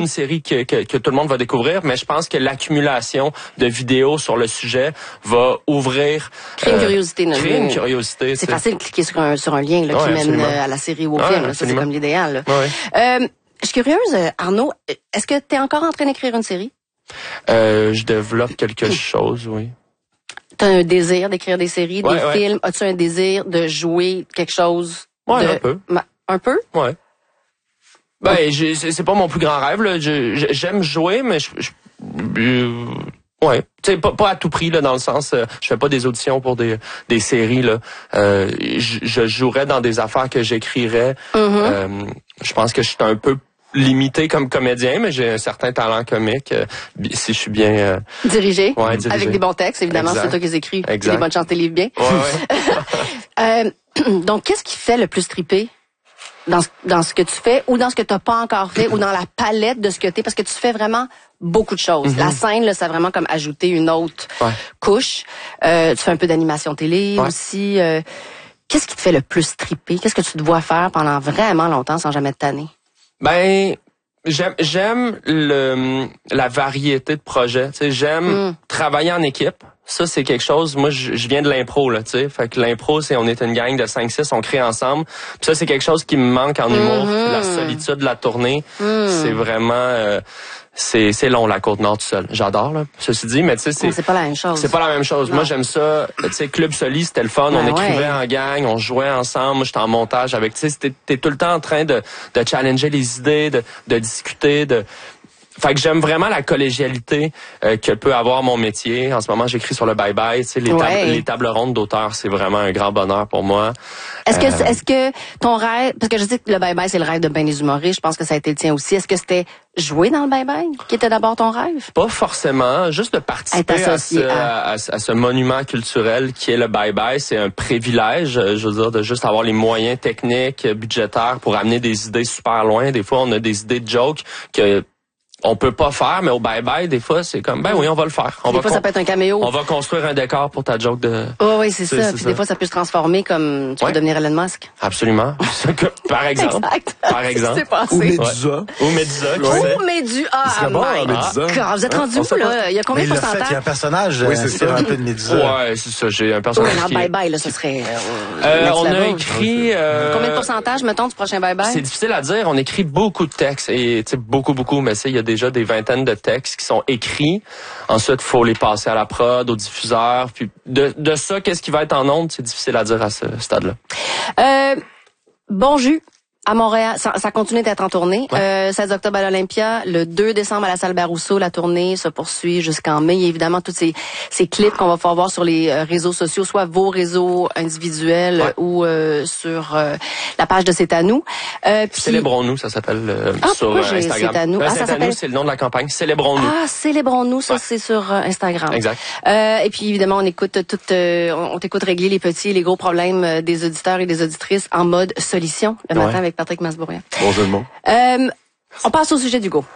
une série que tout le monde va découvrir, mais je pense que l'accumulation de vidéos sur le sujet va ouvrir... Créer une curiosité. Créer une curiosité. C'est facile de cliquer sur un lien là, qui mène à la série ou au film. Là, ça, c'est comme l'idéal. Je suis curieuse, Arnaud, est-ce que tu es encore en train d'écrire une série? Je développe quelque chose, oui. T'as un désir d'écrire des séries, des films? As-tu un désir de jouer quelque chose? Ouais, un peu. Un peu? Ouais. Ben, c'est pas mon plus grand rêve, là. J'aime jouer, mais ouais. Tu sais, pas à tout prix, là, dans le sens, je fais pas des auditions pour des séries, là. Je jouerais dans des affaires que j'écrirais. Je pense que je suis un peu limité comme comédien, mais j'ai un certain talent comique si je suis bien dirigé. Ouais, dirigé. Avec des bons textes, évidemment, c'est toi qui les écris. Exact. Des bonnes chances tes livres bien. Ouais. Donc, qu'est-ce qui fait le plus triper dans ce que tu fais ou dans ce que tu n'as pas encore fait ou dans la palette de ce que tu es? Parce que tu fais vraiment beaucoup de choses. La scène, là, ça a vraiment comme ajouté une autre couche. Tu fais un peu d'animation télé aussi. Qu'est-ce qui te fait le plus triper? Qu'est-ce que tu te vois faire pendant vraiment longtemps sans jamais te tanner? Ben, j'aime la variété de projets. Tu sais, j'aime travailler en équipe. Ça, c'est quelque chose, moi, je viens de l'impro, là, tu sais. Fait que l'impro, on est une gang de 5-6, on crée ensemble. Puis ça, c'est quelque chose qui me manque en humour. La solitude de la tournée, c'est vraiment... c'est long, la Côte-Nord tout seul. J'adore, là. Ceci dit, mais tu sais, c'est pas la même chose. C'est pas la même chose. Non. Moi, j'aime ça. Tu sais, Club Soli, c'était le fun. On écrivait en gang, on jouait ensemble. Moi, j'étais en montage avec, tu sais, t'es tout le temps en train de challenger les idées, de discuter, Fait que j'aime vraiment la collégialité que peut avoir mon métier. En ce moment, j'écris sur le bye-bye. Tu sais, les tables rondes d'auteurs, c'est vraiment un grand bonheur pour moi. Est-ce que ton rêve, parce que je sais que le bye-bye, c'est le rêve de bien des humoristes, je pense que ça a été le tien aussi. Est-ce que c'était jouer dans le bye-bye qui était d'abord ton rêve? Pas forcément. Juste de participer à ce monument culturel qui est le bye-bye, c'est un privilège, je veux dire, de juste avoir les moyens techniques, budgétaires pour amener des idées super loin. Des fois, on a des idées de jokes que on peut pas faire, mais au bye-bye, des fois, c'est comme, ben oui, on va le faire. Des fois, ça peut être un caméo. On va construire un décor pour ta joke de... Oh, oui, c'est ça. Puis des fois, ça peut se transformer comme tu peux devenir Elon Musk. Absolument. Par exemple. Exact. Par exemple. Passé. Ou Médusa. Ou Médusa. Ou Médusa. Médusa. Vous êtes rendu où, là? Il y a combien de pourcentage? Il y a un personnage. Oui, c'est ça. Un peu de Médusa. Ouais, c'est ça. J'ai un personnage. Oui, mais bye-bye, là, ce serait... on a écrit... Combien de pourcentage, mettons, du prochain bye-bye? C'est difficile à dire. On écrit beaucoup de textes. Et, tu sais, beaucoup, mais il y a déjà des vingtaines de textes qui sont écrits. Ensuite, il faut les passer à la prod, au diffuseur. Puis de ça, qu'est-ce qui va être en ondes, c'est difficile à dire à ce stade-là. Bon jus. À Montréal, ça continue d'être en tournée. 16 octobre à l'Olympia, le 2 décembre à la salle Barousseau, la tournée se poursuit jusqu'en mai. Il y a évidemment tous ces clips qu'on va pouvoir voir sur les réseaux sociaux, soit vos réseaux individuels ou sur la page de C'est à nous. Célébrons-nous, ça s'appelle sur Instagram. C'est à nous. C'est à nous, c'est le nom de la campagne. Célébrons-nous. Ah, Célébrons-nous, ça c'est sur Instagram. Exact. Et puis évidemment, on t'écoute régler les petits et les gros problèmes des auditeurs et des auditrices en mode solution le matin avec Patrick Masbourian. Bonjour le monde. On passe au sujet d'Hugo.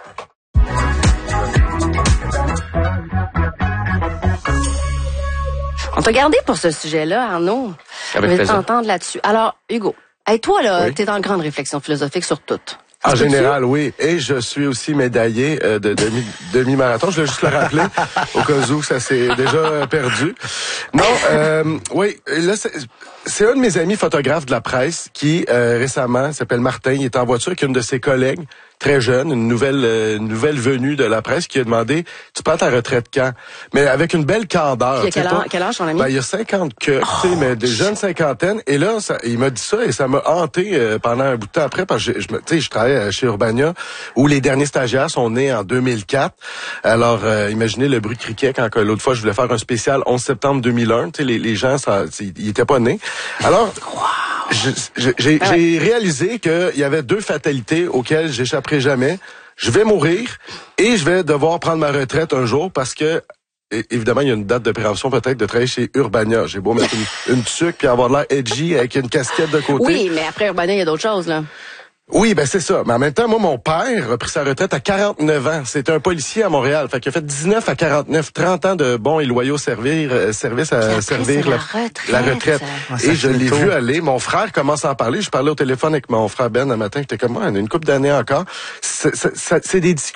On t'a gardé pour ce sujet-là, Arnaud. Avec plaisir. T'entendre là-dessus. Alors, Hugo, toi, là, t'es en grande réflexion philosophique sur tout. En général, oui. Et je suis aussi médaillé de demi-marathon. Je voulais juste le rappeler, au cas où ça s'est déjà perdu. Non, oui, là, c'est un de mes amis photographes de la presse qui, récemment, s'appelle Martin, il est en voiture avec une de ses collègues, très jeune, une nouvelle venue de la presse, qui a demandé, tu prends ta retraite quand? Mais avec une belle candeur. Il y a quel âge, son ami? Ben, il y a 50 mais des jeunes cinquantaines. Et là, il m'a dit ça et ça m'a hanté pendant un bout de temps après, parce que je travaille chez Urbania, où les derniers stagiaires sont nés en 2004. Alors, imaginez le bruit de criquet quand l'autre fois, je voulais faire un spécial 11 septembre 2001. Tu sais, les gens, ils étaient pas nés. Alors, j'ai réalisé qu'il y avait deux fatalités auxquelles j'échapperai jamais. Je vais mourir et je vais devoir prendre ma retraite un jour parce que, évidemment, il y a une date de prévention peut-être de travailler chez Urbania. J'ai beau mettre une tuque puis avoir l'air edgy avec une casquette de côté. Oui, mais après Urbania, il y a d'autres choses, là. Oui, ben c'est ça. Mais en même temps, moi, mon père a pris sa retraite à 49 ans. C'était un policier à Montréal. Fait qu'il a fait 19 à 49, 30 ans de bons et loyaux service à servir la retraite. Et je l'ai vu aller. Mon frère commence à en parler. Je parlais au téléphone avec mon frère Ben un matin. J'étais comme, moi, une couple d'années encore. C'est des discussions